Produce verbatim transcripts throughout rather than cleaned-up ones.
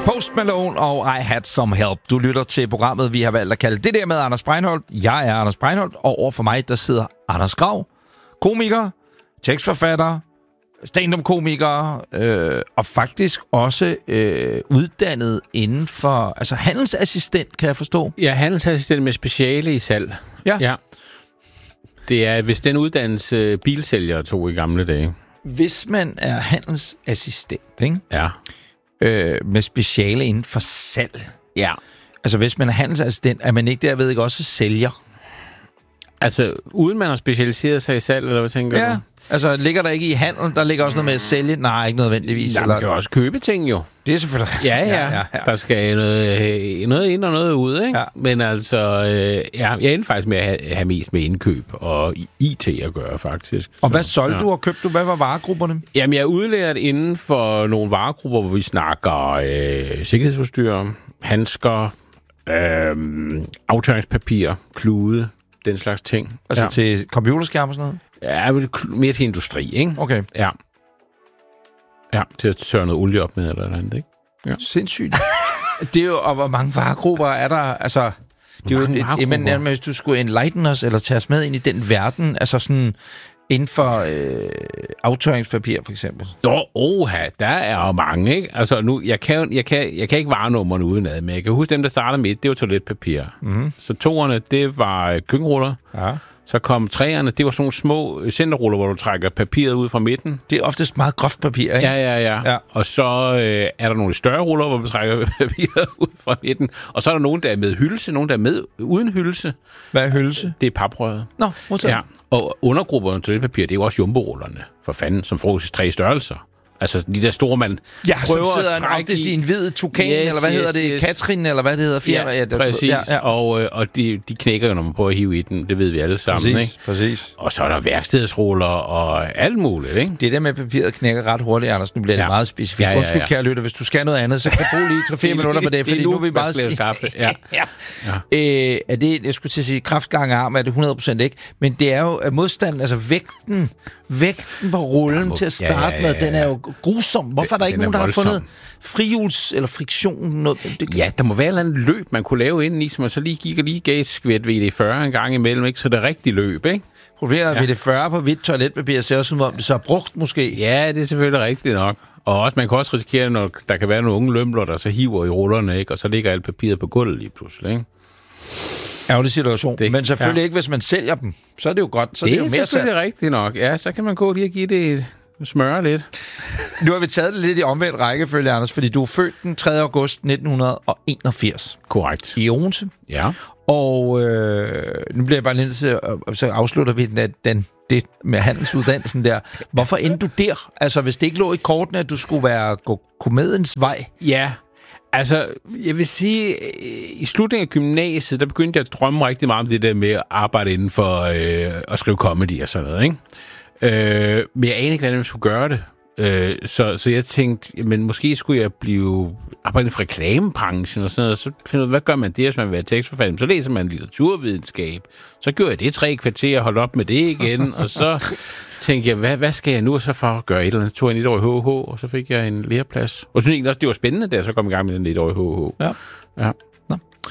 Post Malone og I Had Some Help. Du lytter til programmet, vi har valgt at kalde Det Der med Anders Breinholt. Jeg er Anders Breinholt, og over for mig, der sidder Anders Grav, komiker, tekstforfatter, stand-up-komiker, øh, og faktisk også øh, uddannet inden for... Altså handelsassistent, kan jeg forstå. Ja, handelsassistent med speciale i salg. Ja. ja. Det er, hvis den uddannelse bilsælger tog i gamle dage. Hvis man er handelsassistent, ikke? Ja. Øh, med speciale inden for salg. Ja. Altså, hvis man er handelsassistent, er man ikke derved ikke også sælger? Altså, uden man har specialiseret sig i salg, eller hvad tænker ja. du? Altså, ligger der ikke i handel? Der ligger også noget med at sælge? Nej, ikke nødvendigvis. Nej, man kan jo også købe ting, jo. Det er selvfølgelig rigtigt. Ja, ja, ja, ja. Der skal noget, noget ind og noget ud, ikke? Ja. Men altså, øh, ja, jeg endte faktisk med at have, have mest med indkøb og I T at gøre, faktisk. Og hvad så, solgte ja. du og købte du? Hvad var varegrupperne? Jamen, jeg er udlært inden for nogle varegrupper, hvor vi snakker øh, sikkerhedsudstyr, handsker, øh, aftørringspapir, klude, den slags ting. Altså ja. til computerskærm og sådan noget? Ja, mere til industri, ikke? Okay. Ja. Ja, til at tørre noget olie op med eller andet, ikke? Ja. Sindssygt. Det er jo, og hvor mange varegrupper er der? Altså, det er jo, det, men, jamen, hvis du skulle enlighten os, eller tage os med ind i den verden, altså sådan inden for øh, aftørringspapir, for eksempel. Nå, oha, der er jo mange, ikke? Altså, nu, jeg kan, jeg kan, jeg kan ikke varenummerne udenad, men jeg kan huske dem, der startede med et, det var toiletpapir. Mm-hmm. Så toerne, det var køkkenruller. Ja. Så kom træerne, det var sådan nogle små centerruller, hvor du trækker papiret ud fra midten. Det er oftest meget groft papir, ikke? Ja, ja, ja. ja. Og så øh, er der nogle større ruller, hvor du trækker papiret ud fra midten. Og så er der nogen, der er med hylse, nogen, der er med uden hylse. Hvad er hylse? Det er paprøret. Nå, modtaget. Ja. Og undergrupperne til papir, det er jo også jumbo-rullerne, for fanden, som frugtes tre størrelser. Altså, de der store, man ja, prøver som sidder en oftest i en hvid tukan, yes, eller hvad yes, hedder det? Yes. Katrin, eller hvad det hedder? Fjer, ja, ja, præcis. Ja, ja. Og, og de, de knækker jo, når man prøver at hive i den. Det ved vi alle sammen, præcis, ikke? Præcis. Og så er der værkstedsruller og alt muligt, ikke? Det der med papiret knækker ret hurtigt, Anders. Nu bliver det ja. meget specifikt. Ja, ja, ja. Undskyld, kære lytter, hvis du skal noget andet, så kan du bruge lige tre fire minutter på det, fordi nu, nu er vi meget... Det er ja. ja. ja. Øh, er det, jeg skulle til at sige, kraftgange arm er det hundrede procent ikke, men det er jo modstanden, altså vægten, vægten på rullen ja, må, til at starte ja, ja, ja, ja. med, den er jo grusom. Hvorfor er der ikke nogen, der har fundet frihjuls- eller friktion? Noget? Det... Ja, der må være et eller andet løb, man kunne lave indeni, så man så lige gik og lige gav et skvæt V D fyrre en gang imellem, ikke? Så det er rigtig løb, ikke? Problemet er, at V D fyrre på hvidt toiletpapir ser også ud, om det så er brugt måske. Ja, det er selvfølgelig rigtigt nok. Og også, man kan også risikere, når der kan være nogle unge lømler, der så hiver i rullerne, ikke? Og så ligger alt papiret på gulvet lige pludselig, ikke? Ærgerlig situation. Det, men selvfølgelig ja. ikke, hvis man sælger dem. Så er det jo godt. Så det er, det er jo mere selvfølgelig salg. Rigtigt nok. Ja, så kan man gå lige og give det et smøre lidt. Nu har vi taget det lidt i omvendt rækkefølge, Anders, fordi du er født den tredje august nitten enogfirs. Korrekt. I Odense. Ja. Og øh, nu bliver jeg bare lidt til, og så afslutter vi den, den, det med handelsuddannelsen der. Hvorfor endte du der? Altså, hvis det ikke lå i kortene, at du skulle være gå komediens vej? Ja, altså, jeg vil sige, i slutningen af gymnasiet, der begyndte jeg at drømme rigtig meget om det der med at arbejde inden for øh, at skrive comedy og sådan noget, ikke? Øh, men jeg anede ikke, hvordan jeg skulle gøre det. Øh, så, så jeg tænkte, men måske skulle jeg blive arbejde for reklamebranchen og sådan noget. Så finder jeg, hvad gør man det, hvis man vil være tekstforfatter? Så læser man litteraturvidenskab. Så gjorde jeg det tre kvarter og holdt op med det igen. Og så tænkte jeg, hvad, hvad skal jeg nu så for at gøre et eller andet? Så tog jeg en et år i H H, og så fik jeg en læreplads. Og så synes jeg også, det var spændende, da jeg så kom i gang med den et år i H H. Ja. Ja. Nå.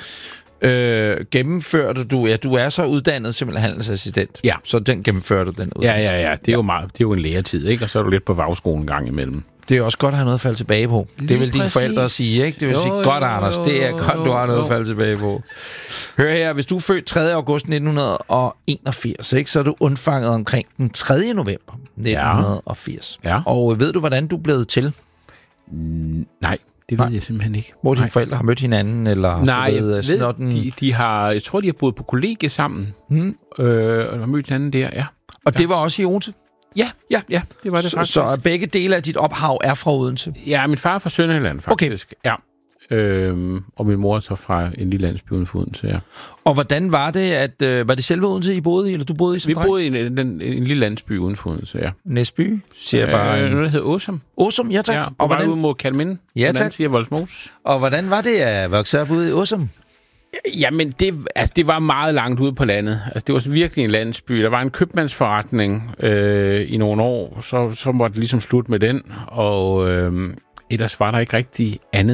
Øh, gennemførte du, ja, du er så uddannet simpelthen handelsassistent. Ja. Så den gennemførte du den uddannelse. Ja, ja, ja. Det er, ja. Jo, meget, det er jo en læretid, ikke? Og så er du lidt på vagskolen en gang imellem. Det er også godt at have noget at falde tilbage på. Lige det vil dine forældre sige, ikke? Det vil jo, sige, godt, jo, Anders, det er jo, godt, du har noget jo. at falde tilbage på. Hør her, hvis du er født tredje august nitten enogfirs, ikke, så er du undfanget omkring den tredje november nitten firs. Ja. Og ved du, hvordan du blev til? Mm, nej. Det ved Nej. jeg simpelthen ikke. Hvor dine forældre har mødt hinanden, eller... Nej, ved, jeg ved, den... de, de har... Jeg tror, de har boet på kollegie sammen, hmm. øh, og har mødt hinanden der, ja. Og ja. det var også i Odense? Ja, ja, ja, det var det så, faktisk. Så begge dele af dit ophav er fra Odense? Ja, min far er fra Sønderjylland, faktisk. Okay. Ja. Øhm, og min mor er så fra en lille landsby uden for Odense, ja. Og hvordan var det, at... Øh, var det selve Odense, I boede i, eller du boede i som Vi dreng? boede i en, en, en, en lille landsby uden for Odense, ja. Næsby, siger jeg bare. Øh, noget, der hedder Åsum. Åsum, ja tak. Ja, og hvordan... ude mod Kalminde. Ja tak. Siger Voldsmose. Og hvordan var det at vokse op ude i Åsum? Jamen, det, altså, det var meget langt ude på landet. Altså, det var virkelig en landsby. Der var en købmandsforretning øh, i nogle år, så, så var det ligesom slut med den. Og øh, ellers var der ikke rigtig andet.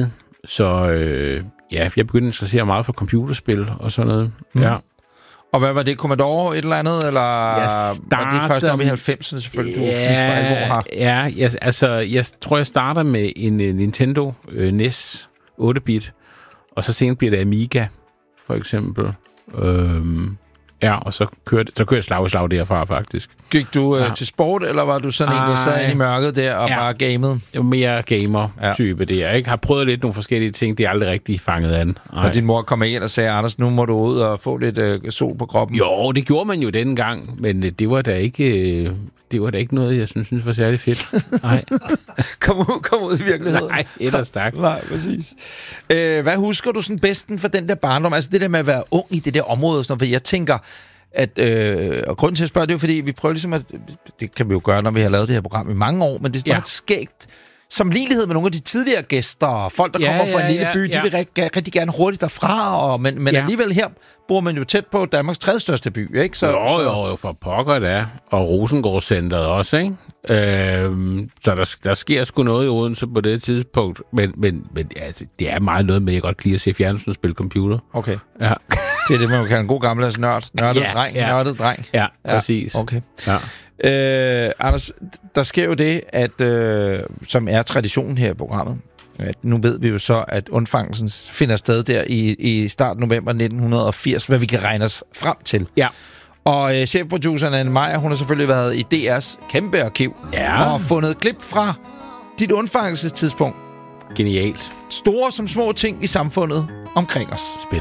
så øh, ja, jeg begyndte at interessere meget for computerspil og sådan noget. Mm. Ja. Og hvad var det? Commodore et eller andet? Eller starter, var det først op i halvfemserne selvfølgelig, du ja, har? Ja, jeg, altså, jeg tror, jeg starter med en uh, Nintendo uh, N E S otte bit, og så senere bliver det Amiga, for eksempel. Øhm, ja, og så kørte, så kørte jeg slag og slag derfra, faktisk. Gik du ja. øh, til sport, eller var du sådan en, der sad inde i mørket der og ja. bare gamede? Jeg var mere gamer-type ja. der. Jeg har prøvet lidt nogle forskellige ting, det er aldrig rigtig fanget an. Ej. Og din mor kom ind og sagde, Anders, nu må du ud og få lidt øh, sol på kroppen. Jo, det gjorde man jo denne gang, men det var da ikke... Øh, det var da ikke noget, jeg synes, synes var særlig fedt. Nej. kom ud, kom ud i virkeligheden. Nej, ellers tak. Nej, præcis. Øh, hvad husker du sådan bedsten for den der barndom? Altså det der med at være ung i det der område og sådan noget, for jeg tænker, at, øh, og grunden til at spørge, det er jo, fordi vi prøver ligesom at, det kan vi jo gøre, når vi har lavet det her program i mange år, men det er bare ja. skægt, som ligelighed med nogle af de tidligere gæster, og folk, der ja, kommer fra ja, en lille by, ja, ja. de vil rigtig, rigtig gerne hurtigt derfra, og, men, men ja. alligevel her bor man jo tæt på Danmarks tredje største by, ikke? Så, jo, så... jo, jo, for pokker da. Og Rosengårdscenteret også, ikke? Øhm, så der, der sker sgu noget i Odense på det tidspunkt, men, men, men altså, det er meget noget med, at jeg godt kan lide at se fjernsyn og spille computer. Okay. Ja. Det er det, man kan kalde en god gammeldags nørd. Nørdet ja, dreng, ja. nørdet dreng. Ja, præcis. Ja, okay. Ja. Øh, Anders, der sker jo det, at, øh, som er traditionen her i programmet. At nu ved vi jo så, at undfangelsen finder sted der i, i start november nitten firs, hvad vi kan regne os frem til. Ja. Og øh, chefproduceren Anne Meyer, hun har selvfølgelig været i D R's kæmpe arkiv. Ja. Og fundet klip fra dit undfangelsestidspunkt. Genialt. Store som små ting i samfundet omkring os. Spændende.